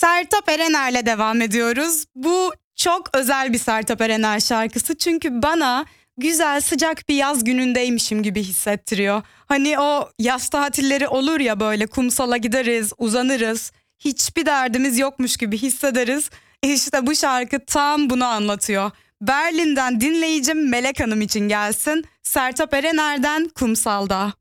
Sertab Erener'le devam ediyoruz. Bu çok özel bir Sertab Erener şarkısı. Çünkü bana güzel sıcak bir yaz günündeymişim gibi hissettiriyor. Hani o yaz tatilleri olur ya, böyle kumsala gideriz, uzanırız. Hiçbir derdimiz yokmuş gibi hissederiz. İşte bu şarkı tam bunu anlatıyor. Berlin'den dinleyicim Melek Hanım için gelsin. Sertab Erener'den Kumsal'da.